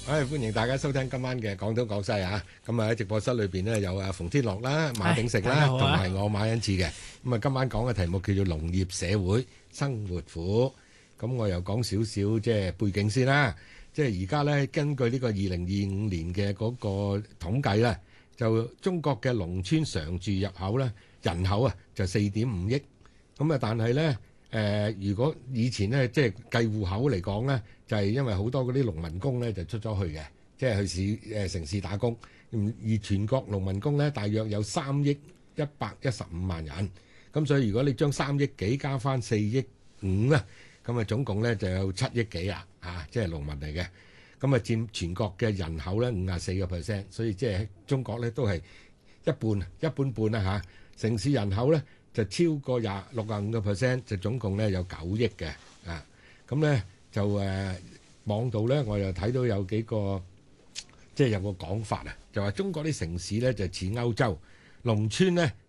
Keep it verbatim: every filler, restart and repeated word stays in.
唉，歡迎大家收聽今晚嘅廣東廣西啊！咁啊喺直播室裏邊呢，有阿馮天樂啦、馬鼎盛啦，同埋我馬恩賜嘅。咁啊，今晚講嘅題目叫做農業社會生活苦。咁我又講少少即係背景先啦。即係而家呢，根據呢個二零二五年嘅嗰個統計呢，就中國嘅農村常住入口呢，人口啊就四點五億。咁啊，但係呢，誒、呃，如果以前呢，即係計戶口嚟講呢，就係、是、因為好多嗰啲農民工呢就出咗去嘅，即係去市誒、呃、城市打工。而全國農民工呢，大約有三億一百一十五萬人。咁所以如果你將三億幾加翻四億五啊，咁啊總共呢就有七億幾啊，啊，即係農民嚟嘅。咁啊佔全國嘅人口呢五十四個 percent，所以即係中國呢都係一半一半半啦嚇。城市人口呢就超過廿六十五個 percent，就總共呢有九億嘅啊。咁呢就誒、呃、網度呢，我又睇到有幾個即係有個講法啊，就話中國啲城市呢就似歐洲，農村呢